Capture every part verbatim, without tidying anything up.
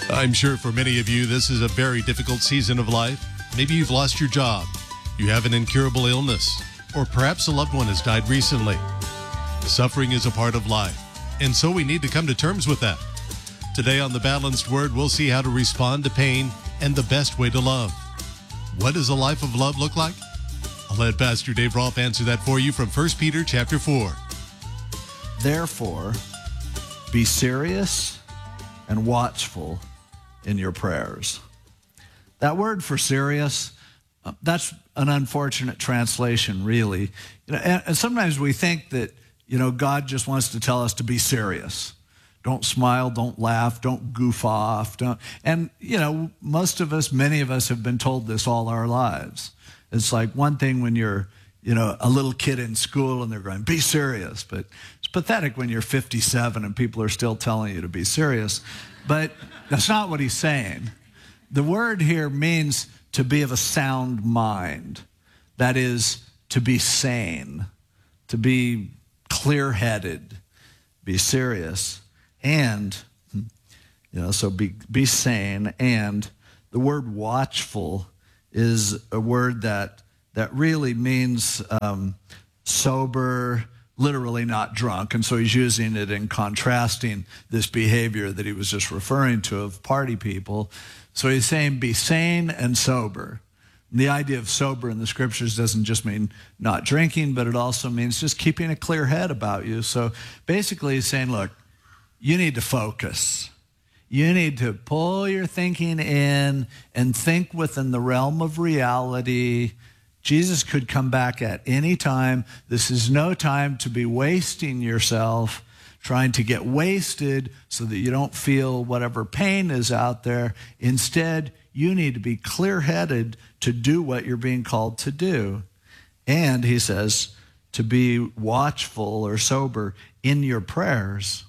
I'm sure for many of you, this is a very difficult season of life. Maybe you've lost your job, you have an incurable illness, or perhaps a loved one has died recently. Suffering is a part of life, and so we need to come to terms with that. Today on The Balanced Word, we'll see how to respond to pain and the best way to love. What does a life of love look like? I'll let Pastor Dave Rolfe answer that for you from First Peter chapter four. Therefore, be serious and watchful in your prayers. That word for serious, uh, that's an unfortunate translation, really. You know, and, and sometimes we think that, you know, God just wants to tell us to be serious. Don't smile, don't laugh, don't goof off. Don't. And, you know, most of us, many of us have been told this all our lives. It's like one thing when you're, you know, a little kid in school and they're going, be serious. But it's pathetic when you're fifty-seven and people are still telling you to be serious. But that's not what he's saying. The word here means to be of a sound mind. That is, to be sane, to be clear-headed, be serious, and, you know, so be, be sane. And the word watchful is a word that, that really means um, sober, literally not drunk. And so he's using it in contrasting this behavior that he was just referring to of party people. So he's saying be sane and sober. And the idea of sober in the scriptures doesn't just mean not drinking, but it also means just keeping a clear head about you. So basically he's saying, look, you need to focus. You need to pull your thinking in and think within the realm of reality. Jesus could come back at any time. This is no time to be wasting yourself, trying to get wasted so that you don't feel whatever pain is out there. Instead, you need to be clear-headed to do what you're being called to do. And he says to be watchful or sober in your prayers.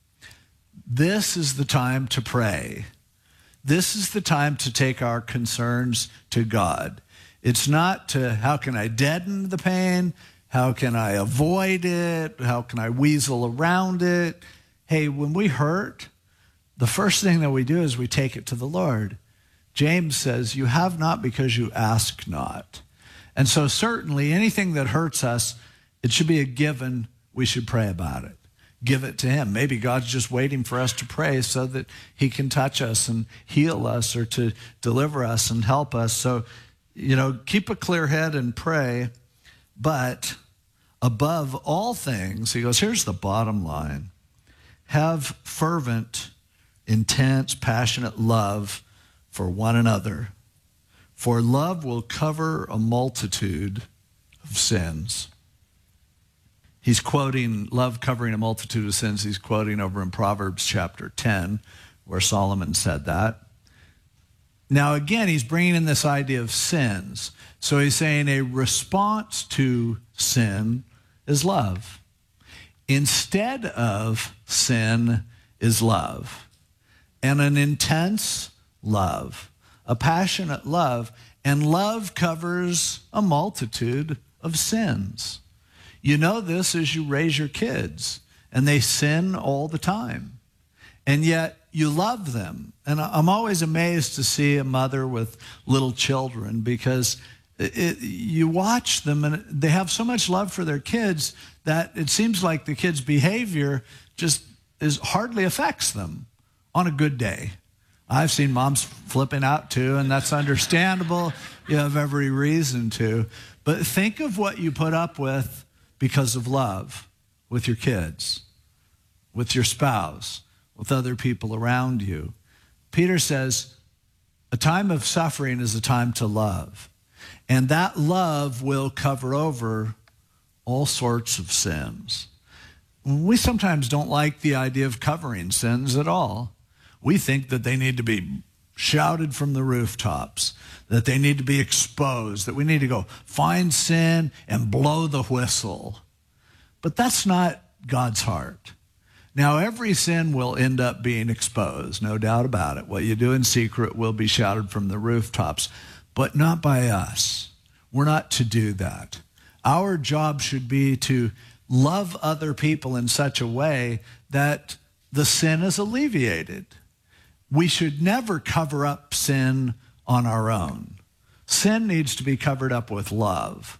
This is the time to pray. This is the time to take our concerns to God. It's not to, how can I deaden the pain? How can I avoid it? How can I weasel around it? Hey, when we hurt, the first thing that we do is we take it to the Lord. James says, you have not because you ask not. And so certainly anything that hurts us, it should be a given. We should pray about it. Give it to him. Maybe God's just waiting for us to pray so that he can touch us and heal us or to deliver us and help us. So, you know, keep a clear head and pray, but above all things, he goes, here's the bottom line. Have fervent, intense, passionate love for one another, for love will cover a multitude of sins. He's quoting love covering a multitude of sins. He's quoting over in Proverbs chapter ten, where Solomon said that. Now, again, he's bringing in this idea of sins. So he's saying a response to sin is love. Instead of sin is love. And an intense love, a passionate love. And love covers a multitude of sins. You know this as you raise your kids, and they sin all the time. And yet you love them. And I'm always amazed to see a mother with little children because it, you watch them and they have so much love for their kids that it seems like the kids' behavior just is hardly affects them on a good day. I've seen moms flipping out too, and that's understandable. You have every reason to. But think of what you put up with because of love with your kids, with your spouse, with other people around you. Peter says, a time of suffering is a time to love. And that love will cover over all sorts of sins. We sometimes don't like the idea of covering sins at all. We think that they need to be shouted from the rooftops, that they need to be exposed, that we need to go find sin and blow the whistle. But that's not God's heart. Now, every sin will end up being exposed, no doubt about it. What you do in secret will be shouted from the rooftops, but not by us. We're not to do that. Our job should be to love other people in such a way that the sin is alleviated. we should never cover up sin on our own. Sin needs to be covered up with love,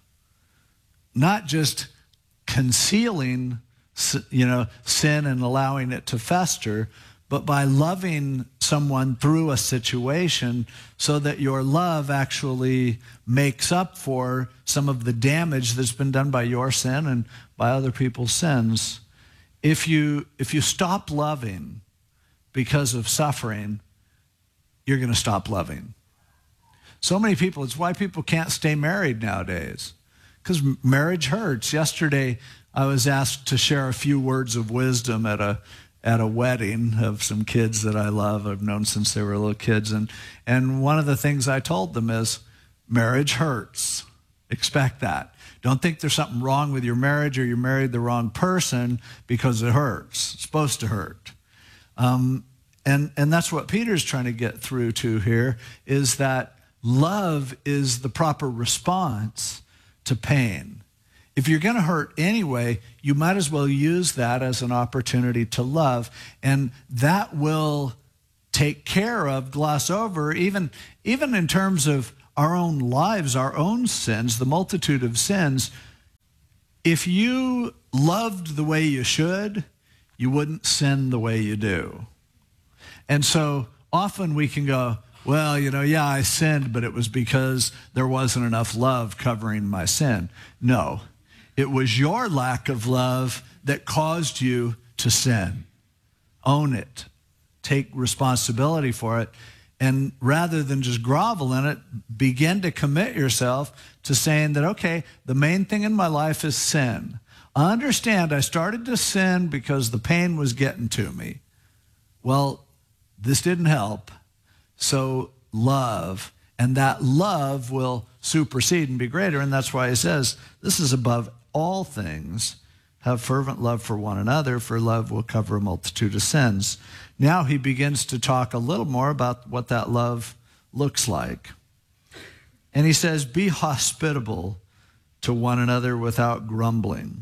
not just concealing, you know, sin and allowing it to fester, but by loving someone through a situation so that your love actually makes up for some of the damage that's been done by your sin and by other people's sins. If you, if you stop loving because of suffering, you're going to stop loving. So many people, it's why people can't stay married nowadays, because marriage hurts. Yesterday, I was asked to share a few words of wisdom at a at a wedding of some kids that I love. I've known since they were little kids. And, and one of the things I told them is, marriage hurts. Expect that. Don't think there's something wrong with your marriage or you married the wrong person because it hurts. It's supposed to hurt. Um, and, and that's what Peter's trying to get through to here, is that love is the proper response to pain. If you're going to hurt anyway, you might as well use that as an opportunity to love. And that will take care of, gloss over, even, even in terms of our own lives, our own sins, the multitude of sins. If you loved the way you should, you wouldn't sin the way you do. And so often we can go, well, you know, yeah, I sinned, but it was because there wasn't enough love covering my sin. No. It was your lack of love that caused you to sin. Own it. Take responsibility for it. And rather than just grovel in it, begin to commit yourself to saying that, okay, the main thing in my life is sin. I understand I started to sin because the pain was getting to me. Well, this didn't help. So love, and that love will supersede and be greater. And that's why he says, this is above all things, have fervent love for one another, for love will cover a multitude of sins. Now he begins to talk a little more about what that love looks like. And he says, be hospitable to one another without grumbling.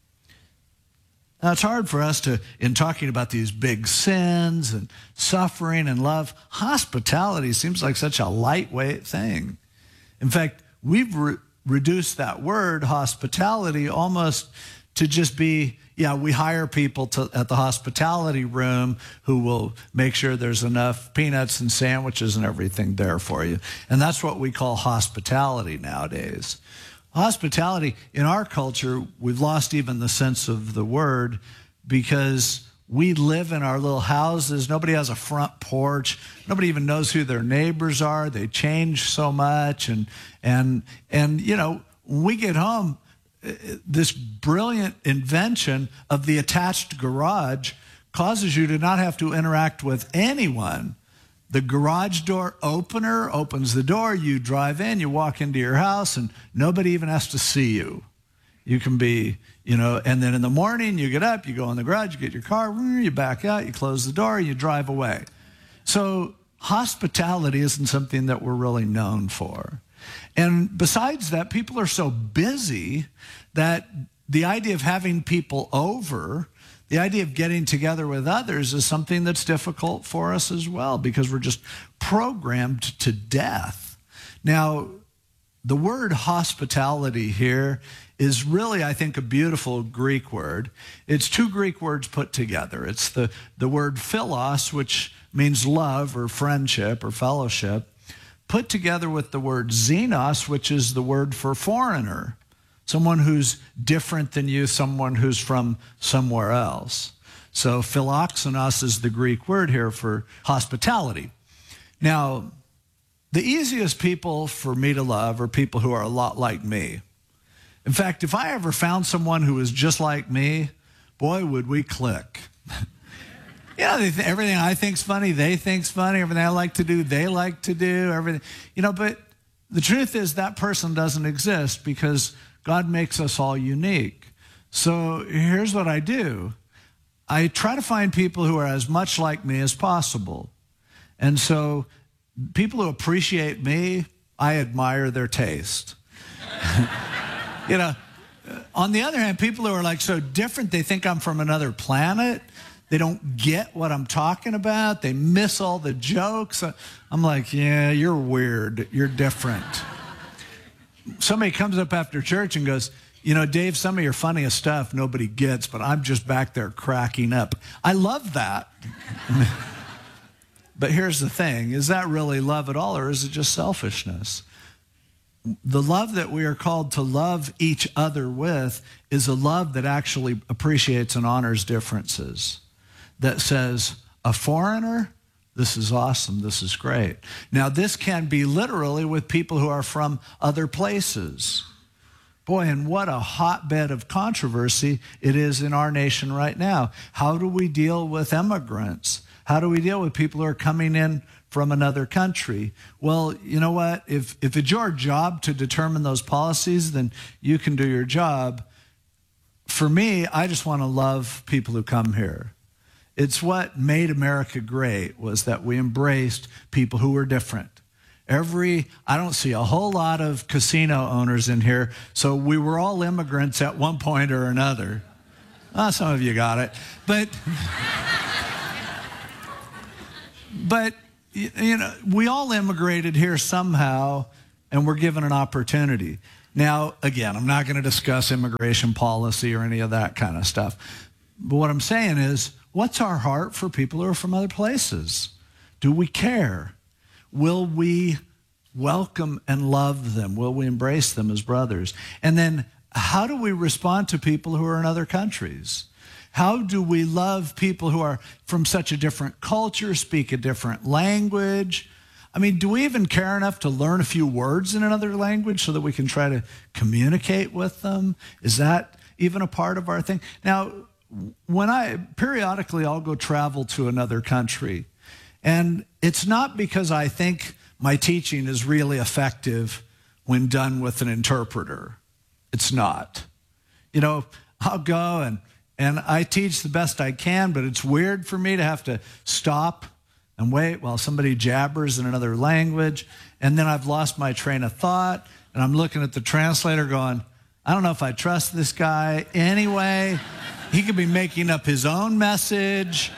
Now, it's hard for us to, in talking about these big sins and suffering and love, hospitality seems like such a lightweight thing. In fact, we've re- reduced that word, hospitality, almost to just be, yeah, we hire people to, at the hospitality room who will make sure there's enough peanuts and sandwiches and everything there for you. And that's what we call hospitality nowadays. Hospitality, in our culture, we've lost even the sense of the word because we live in our little houses. Nobody has a front porch. Nobody even knows who their neighbors are. They change so much. And, and, and you know, when we get home, this brilliant invention of the attached garage causes you to not have to interact with anyone. The garage door opener opens the door, you drive in, you walk into your house, and nobody even has to see you. You can be, you know, and then in the morning, you get up, you go in the garage, you get your car, you back out, you close the door, you drive away. So hospitality isn't something that we're really known for. And besides that, people are so busy that the idea of having people over, the idea of getting together with others is something that's difficult for us as well because we're just programmed to death. Now, the word hospitality here is really, I think, a beautiful Greek word. It's two Greek words put together. It's the, the word philos, which means love or friendship or fellowship, put together with the word xenos, which is the word for foreigner. Someone who's different than you, someone who's from somewhere else. So philoxenos is the Greek word here for hospitality. Now, the easiest people for me to love are people who are a lot like me. In fact, if I ever found someone who was just like me, boy, would we click. You know, they th- everything I think's funny, they think's funny. Everything I like to do, they like to do. Everything, you know, but the truth is that person doesn't exist because God makes us all unique. So here's what I do. I try to find people who are as much like me as possible. And so people who appreciate me, I admire their taste. You know, on the other hand, people who are like so different, they think I'm from another planet, They don't get what I'm talking about. They miss all the jokes. I'm like, yeah, you're weird. You're different. Somebody comes up after church and goes, you know, Dave, some of your funniest stuff nobody gets, but I'm just back there cracking up. I love that. But here's the thing. Is that really love at all, or is it just selfishness? The love that we are called to love each other with is a love that actually appreciates and honors differences. That says, a foreigner, this is awesome, this is great. Now, this can be literally with people who are from other places. Boy, and what a hotbed of controversy it is in our nation right now. How do we deal with immigrants? How do we deal with people who are coming in from another country? Well, you know what? If, if it's your job to determine those policies, then you can do your job. For me, I just want to love people who come here. It's what made America great, was that we embraced people who were different. Every, I don't see a whole lot of casino owners in here, so we were all immigrants at one point or another. Well, some of you got it. But, but you know, we all immigrated here somehow, and we're given an opportunity. Now, again, I'm not going to discuss immigration policy or any of that kind of stuff. But what I'm saying is, what's our heart for people who are from other places? Do we care? Will we welcome and love them? Will we embrace them as brothers? And then how do we respond to people who are in other countries? How do we love people who are from such a different culture, speak a different language? I mean, do we even care enough to learn a few words in another language so that we can try to communicate with them? Is that even a part of our thing? Now, when I, periodically I'll go travel to another country, and it's not because I think my teaching is really effective when done with an interpreter. It's not. You know, I'll go and, and I teach the best I can, but it's weird for me to have to stop and wait while somebody jabbers in another language, and then I've lost my train of thought, and I'm looking at the translator going, I don't know if I trust this guy anyway. He could be making up his own message.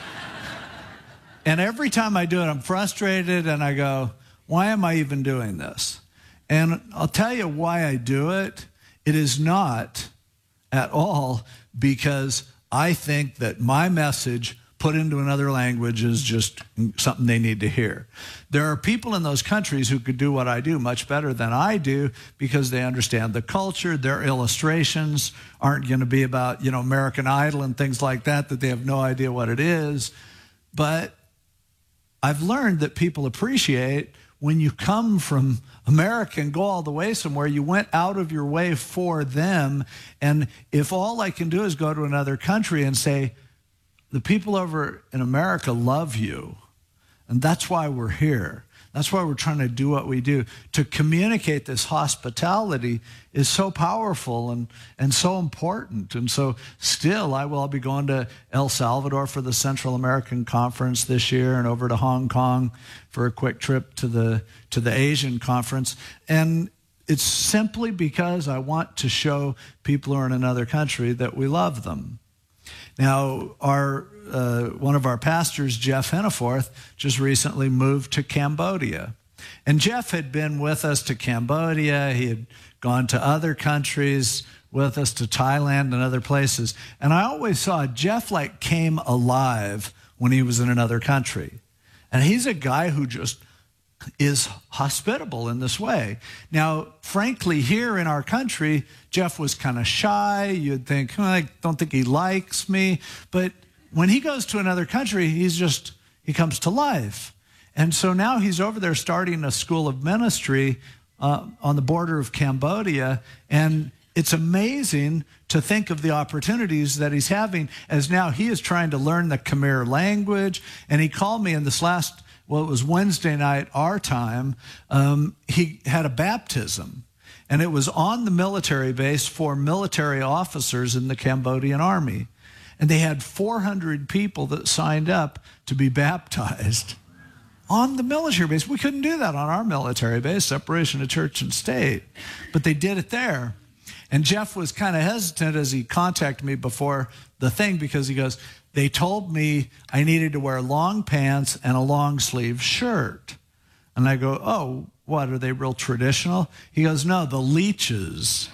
And every time I do it, I'm frustrated, and I go, why am I even doing this? And I'll tell you why I do it. It is not at all because I think that my message put into another language is just something they need to hear. There are people in those countries who could do what I do much better than I do because they understand the culture. Their illustrations aren't going to be about, you know, American Idol and things like that, that they have no idea what it is. But I've learned that people appreciate when you come from America and go all the way somewhere, you went out of your way for them. And if all I can do is go to another country and say, the people over in America love you, and that's why we're here. That's why we're trying to do what we do. To communicate this hospitality is so powerful and, and so important. And so still, I will I'll be going to El Salvador for the Central American Conference this year and over to Hong Kong for a quick trip to the, to the Asian Conference. And it's simply because I want to show people who are in another country that we love them. Now, our uh, one of our pastors, Jeff Henneforth, just recently moved to Cambodia. And Jeff had been with us to Cambodia. He had gone to other countries with us, to Thailand and other places. And I always saw Jeff like came alive when he was in another country. And he's a guy who just is hospitable in this way. Now, frankly, here in our country, Jeff was kind of shy. You'd think, oh, I don't think he likes me. But when he goes to another country, he's just, he comes to life. And so now he's over there starting a school of ministry uh, on the border of Cambodia. And it's amazing to think of the opportunities that he's having as now he is trying to learn the Khmer language. And he called me in this last Well, it was Wednesday night, our time. Um, he had a baptism, and it was on the military base for military officers in the Cambodian army. And they had four hundred people that signed up to be baptized on the military base. We couldn't do that on our military base, separation of church and state, but they did it there. And Jeff was kind of hesitant as he contacted me before the thing because he goes, they told me I needed to wear long pants and a long sleeve shirt. And I go, oh, what, are they real traditional? He goes, no, the leeches.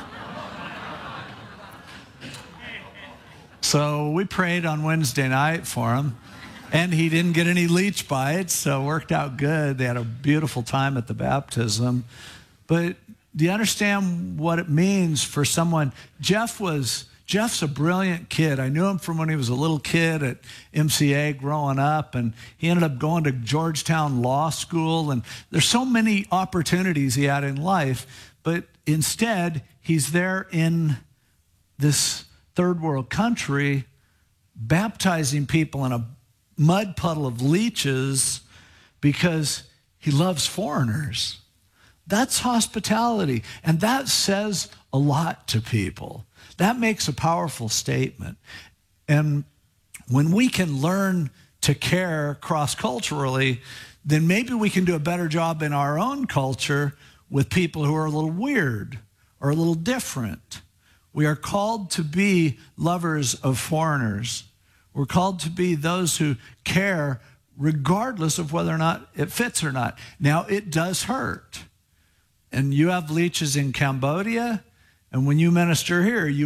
So we prayed on Wednesday night for him, and he didn't get any leech bites, so it worked out good. They had a beautiful time at the baptism. But do you understand what it means for someone? Jeff was, Jeff's a brilliant kid. I knew him from when he was a little kid at M C A growing up, and he ended up going to Georgetown Law School, and there's so many opportunities he had in life, but instead, he's there in this third world country, baptizing people in a mud puddle of leeches because he loves foreigners. That's hospitality, and that says a lot to people. That makes a powerful statement. And when we can learn to care cross-culturally, then maybe we can do a better job in our own culture with people who are a little weird or a little different. We are called to be lovers of foreigners. We're called to be those who care regardless of whether or not it fits or not. Now, it does hurt. And you have leeches in Cambodia, and when you minister here, you